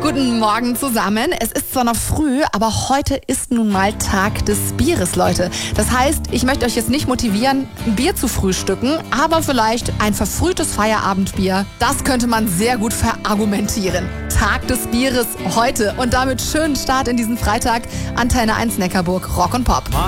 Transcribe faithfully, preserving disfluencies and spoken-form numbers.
Guten Morgen zusammen. Es ist zwar noch früh, aber heute ist nun mal Tag des Bieres, Leute. Das heißt, ich möchte euch jetzt nicht motivieren, ein Bier zu frühstücken, aber vielleicht ein verfrühtes Feierabendbier. Das könnte man sehr gut verargumentieren. Tag des Bieres heute und damit schönen Start in diesen Freitag. Antenne eins Neckarburg, Rock und Pop.